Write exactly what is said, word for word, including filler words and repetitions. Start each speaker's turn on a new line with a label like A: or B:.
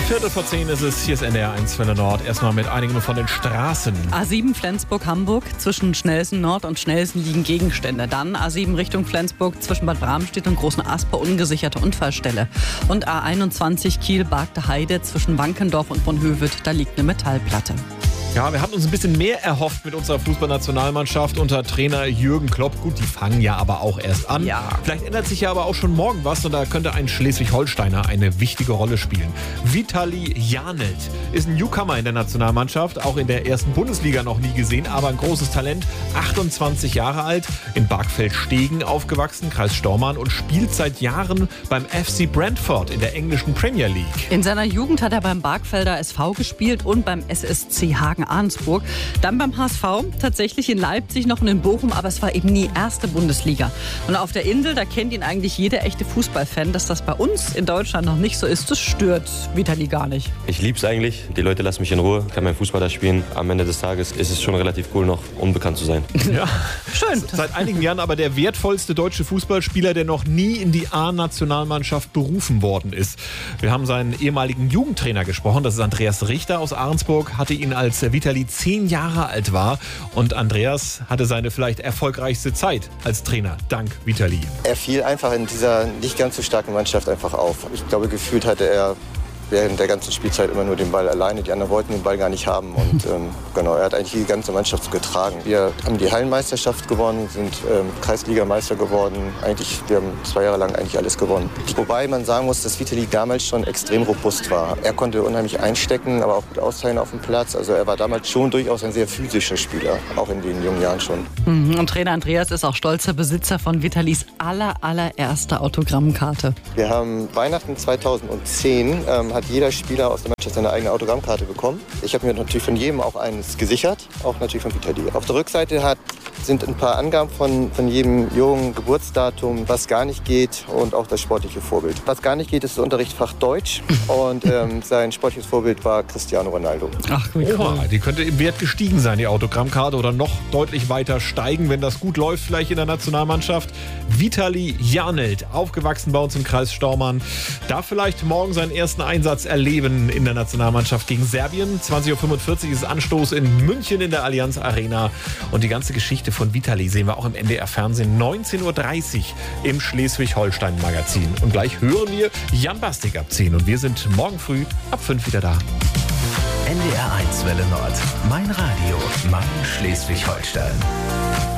A: Viertel vor zehn ist es, hier ist N D R eins Welle Nord. Erstmal mit einigen von den Straßen.
B: A sieben Flensburg-Hamburg, zwischen Schnelsen Nord und Schnelsen liegen Gegenstände. Dann A sieben Richtung Flensburg, zwischen Bad Bramstedt und Großen Asper ungesicherte Unfallstelle. Und A einundzwanzig Kiel-Bargte Heide, zwischen Wankendorf und Bonhöved, da liegt eine Metallplatte.
A: Ja, wir hatten uns ein bisschen mehr erhofft mit unserer Fußballnationalmannschaft unter Trainer Jürgen Klopp. Gut, die fangen ja aber auch erst an.
B: Ja.
A: Vielleicht ändert sich ja aber auch schon morgen was und da könnte ein Schleswig-Holsteiner eine wichtige Rolle spielen. Vitali Janelt ist ein Newcomer in der Nationalmannschaft, auch in der ersten Bundesliga noch nie gesehen, aber ein großes Talent. achtundzwanzig Jahre alt, in Bargfeld-Stegen aufgewachsen, Kreis Stormarn, und spielt seit Jahren beim F C Brentford in der englischen Premier League.
B: In seiner Jugend hat er beim Bargfelder S V gespielt und beim S S C Hagen-Arnsburg. Dann beim H S V, tatsächlich in Leipzig, noch und in Bochum, aber es war eben nie erste Bundesliga. Und auf der Insel, da kennt ihn eigentlich jeder echte Fußballfan. Dass das bei uns in Deutschland noch nicht so ist, das stört Vitali gar nicht.
C: Ich lieb's eigentlich. Die Leute lassen mich in Ruhe, kann meinen Fußball da spielen. Am Ende des Tages ist es schon relativ cool, noch unbekannt zu sein.
A: Ja,
B: schön.
A: Seit einigen Jahren aber der wertvollste deutsche Fußballspieler, der noch nie in die A-Nationalmannschaft berufen worden ist. Wir haben seinen ehemaligen Jugendtrainer gesprochen, das ist Andreas Richter aus Ahrensburg, hatte ihn, als Vitali zehn Jahre alt war. Und Andreas hatte seine vielleicht erfolgreichste Zeit als Trainer, dank Vitali.
D: Er fiel einfach in dieser nicht ganz so starken Mannschaft einfach auf. Ich glaube, gefühlt hatte er während der ganzen Spielzeit immer nur den Ball alleine. Die anderen wollten den Ball gar nicht haben. Und ähm, genau, er hat eigentlich die ganze Mannschaft so getragen. Wir haben die Hallenmeisterschaft gewonnen, sind ähm, Kreisligameister geworden. Eigentlich, wir haben zwei Jahre lang eigentlich alles gewonnen. Wobei man sagen muss, dass Vitali damals schon extrem robust war. Er konnte unheimlich einstecken, aber auch gut austeilen auf dem Platz. Also er war damals schon durchaus ein sehr physischer Spieler, auch in den jungen Jahren schon.
B: Und Trainer Andreas ist auch stolzer Besitzer von Vitalis aller, allererster Autogrammkarte.
D: Wir haben Weihnachten zweitausendzehn, ähm, hat jeder Spieler aus der Mannschaft seine eigene Autogrammkarte bekommen. Ich habe mir natürlich von jedem auch eines gesichert, auch natürlich von Vitali. Auf der Rückseite hat, sind ein paar Angaben von, von jedem Jungen, Geburtsdatum, was gar nicht geht und auch das sportliche Vorbild. Was gar nicht geht, ist das Unterrichtsfach Deutsch und ähm, sein sportliches Vorbild war Cristiano Ronaldo.
B: Ach, wie cool.
A: Oha, die könnte im Wert gestiegen sein, die Autogrammkarte, oder noch deutlich weiter steigen, wenn das gut läuft, vielleicht in der Nationalmannschaft. Vitali Janelt, aufgewachsen bei uns im Kreis Stormarn, darf vielleicht morgen seinen ersten Einsatz erleben in der Nationalmannschaft gegen Serbien. zwanzig Uhr fünfundvierzig ist Anstoß in München in der Allianz Arena. Und die ganze Geschichte von Vitali sehen wir auch im N D R-Fernsehen neunzehn Uhr dreißig im Schleswig-Holstein-Magazin. Und gleich hören wir Jan Bastik ab zehn. Und wir sind morgen früh ab fünf wieder da.
E: N D R eins Welle Nord. Mein Radio, mein Schleswig-Holstein.